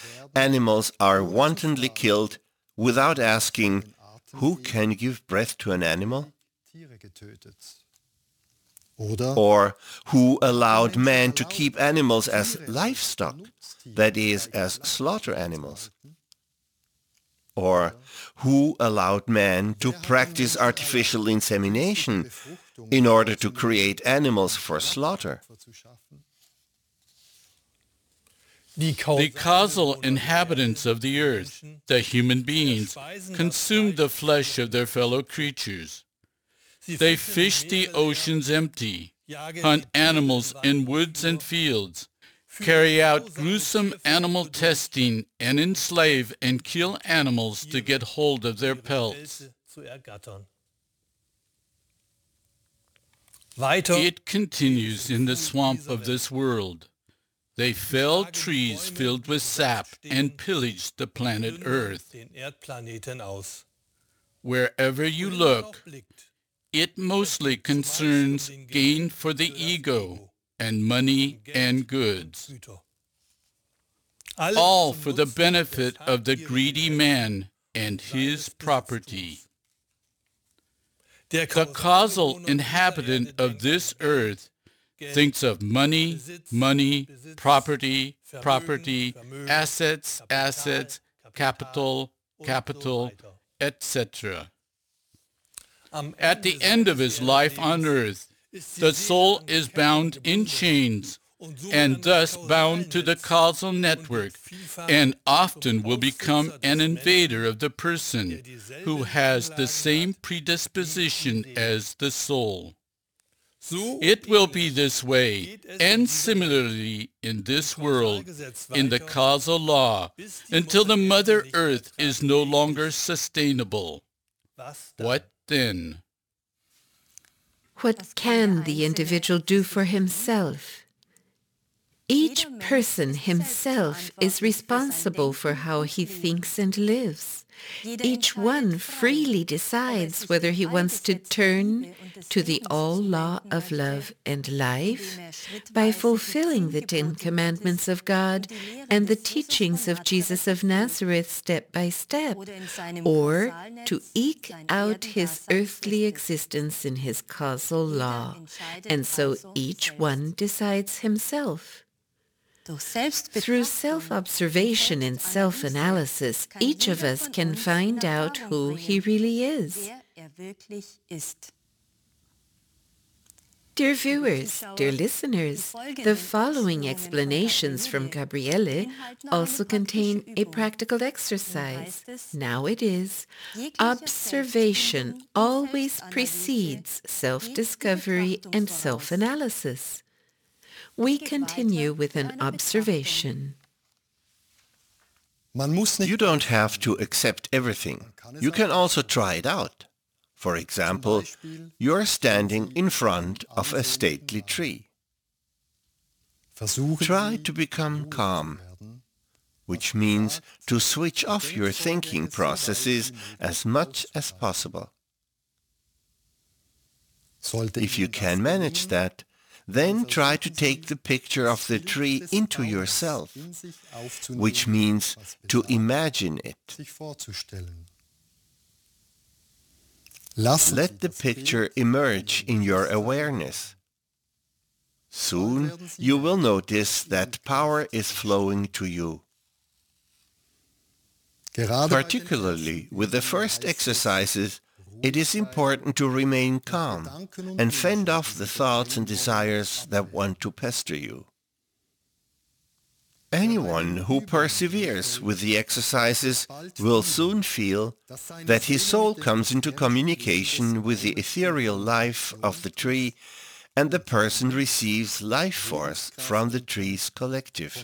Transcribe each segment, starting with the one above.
animals are wantonly killed without asking, who can give breath to an animal? Or who allowed man to keep animals as livestock, that is, as slaughter animals? Or who allowed man to practice artificial insemination in order to create animals for slaughter? The causal inhabitants of the earth, the human beings, consume the flesh of their fellow creatures. They fish the oceans empty, hunt animals in woods and fields, carry out gruesome animal testing, and enslave and kill animals to get hold of their pelts. It continues in the swamp of this world. They fell trees filled with sap and pillaged the planet Earth. Wherever you look, it mostly concerns gain for the ego and money and goods, all for the benefit of the greedy man and his property. The causal inhabitant of this earth thinks of money, money, property, property, assets, assets, capital, capital, etc. At the end of his life on earth, the soul is bound in chains and thus bound to the causal network, and often will become an invader of the person who has the same predisposition as the soul. It will be this way, and similarly in this world, in the causal law, until the Mother Earth is no longer sustainable. What then? What can the individual do for himself? Each person himself is responsible for how he thinks and lives. Each one freely decides whether he wants to turn to the all-law of love and life by fulfilling the 10 Commandments of God and the teachings of Jesus of Nazareth step by step, or to eke out his earthly existence in his causal law. And so each one decides himself. Through self-observation and self-analysis, each of us can find out who he really is. Dear viewers, dear listeners, the following explanations from Gabriele also contain a practical exercise. Now it is, observation always precedes self-discovery and self-analysis. We continue with an observation. You don't have to accept everything. You can also try it out. For example, you're standing in front of a stately tree. Try to become calm, which means to switch off your thinking processes as much as possible. If you can manage that, then try to take the picture of the tree into yourself, which means to imagine it. Let the picture emerge in your awareness. Soon you will notice that power is flowing to you. Particularly with the first exercises, it is important to remain calm and fend off the thoughts and desires that want to pester you. Anyone who perseveres with the exercises will soon feel that his soul comes into communication with the ethereal life of the tree, and the person receives life force from the tree's collective.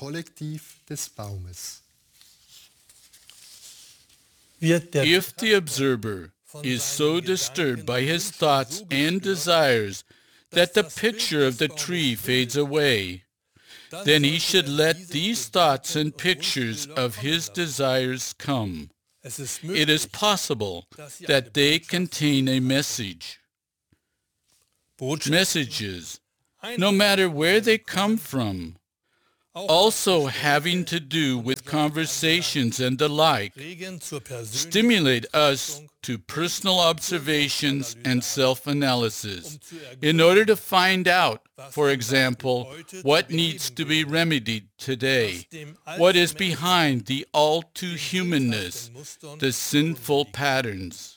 If the observer is so disturbed by his thoughts and desires that the picture of the tree fades away, then he should let these thoughts and pictures of his desires come. It is possible that they contain a message. Messages, no matter where they come from, also having to do with conversations and the like, stimulate us to personal observations and self-analysis in order to find out, for example, what needs to be remedied today, what is behind the all-too-humanness, the sinful patterns.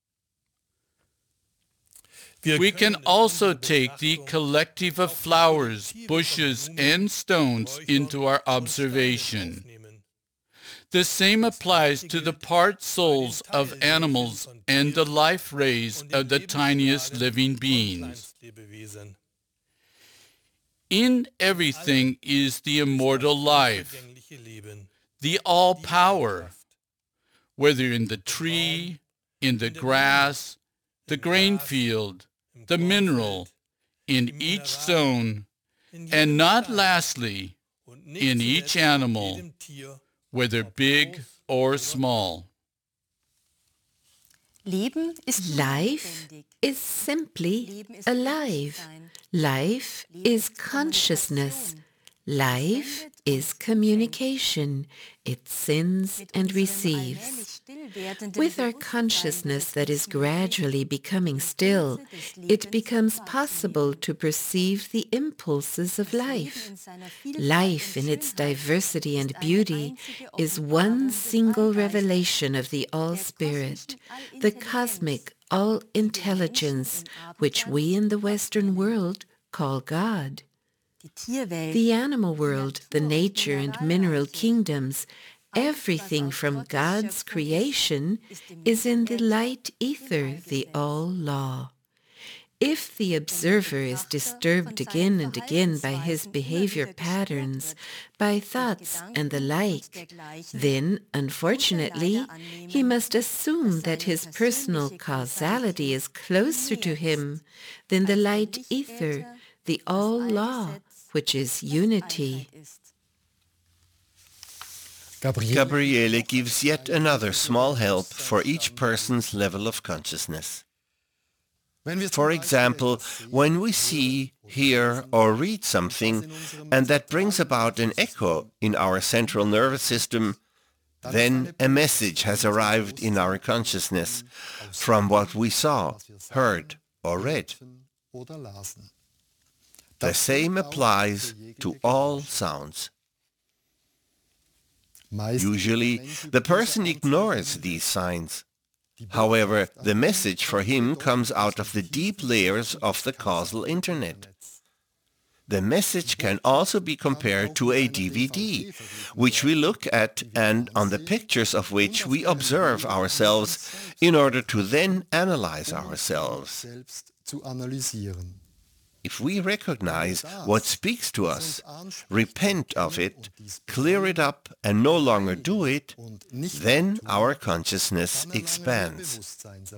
We can also take the collective of flowers, bushes, and stones into our observation. The same applies to the part souls of animals and the life rays of the tiniest living beings. In everything is the immortal life, the all-power, whether in the tree, in the grass, the grain field, the mineral, in each zone, and not lastly, in each animal, whether big or small. Life is simply alive. Life is consciousness. Life is communication. It sends and receives. With our consciousness that is gradually becoming still, it becomes possible to perceive the impulses of life. Life in its diversity and beauty is one single revelation of the All-Spirit, the cosmic All-Intelligence, which we in the Western world call God. The animal world, the nature and mineral kingdoms, everything from God's creation is in the light ether, the all-law. If the observer is disturbed again and again by his behavior patterns, by thoughts and the like, then, unfortunately, he must assume that his personal causality is closer to him than the light ether, the all-law, which is unity. Gabriele gives yet another small help for each person's level of consciousness. For example, when we see, hear, or read something, and that brings about an echo in our central nervous system, then a message has arrived in our consciousness from what we saw, heard, or read. The same applies to all sounds. Usually, the person ignores these signs. However, the message for him comes out of the deep layers of the causal internet. The message can also be compared to a DVD, which we look at and on the pictures of which we observe ourselves in order to then analyze ourselves. If we recognize what speaks to us, repent of it, clear it up, and no longer do it, then our consciousness expands.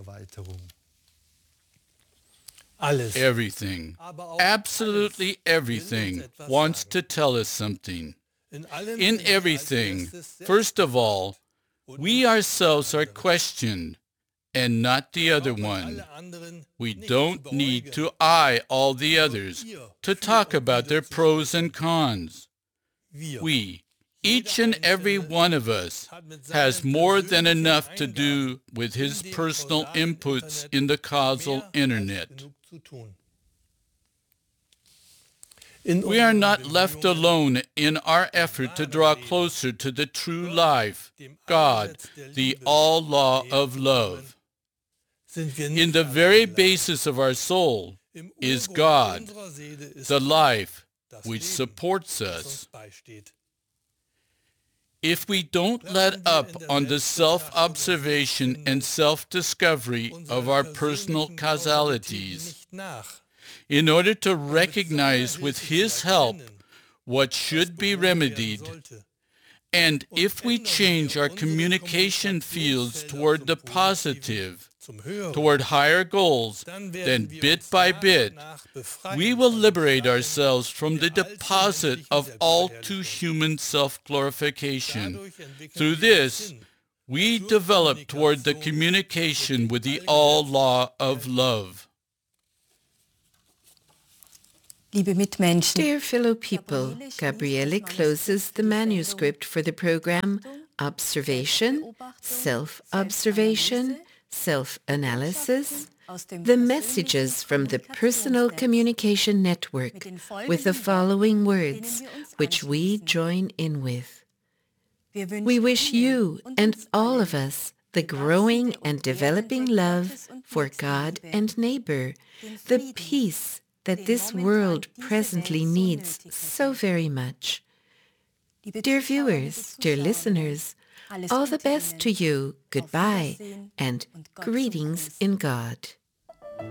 Everything, absolutely everything, wants to tell us something. In everything, first of all, we ourselves are questioned, and not the other one. We don't need to eye all the others, to talk about their pros and cons. We, each and every one of us, has more than enough to do with his personal inputs in the causal internet. We are not left alone in our effort to draw closer to the true life, God, the all-law of love. In the very basis of our soul is God, the life which supports us. If we don't let up on the self-observation and self-discovery of our personal causalities, in order to recognize with His help what should be remedied, and if we change our communication fields toward the positive, toward higher goals, then bit by bit, we will liberate ourselves from the deposit of all too human self-glorification. Through this, we develop toward the communication with the all-law of love. liebe Mitmenschen. Dear fellow people, Gabriele closes the manuscript for the program Observation, Self-Observation, Self-Analysis, the messages from the Personal Communication Network with the following words, which we join in with. We wish you and all of us the growing and developing love for God and neighbor, the peace that this world presently needs so very much. Dear viewers, dear listeners, all the best to you, goodbye, and greetings in God.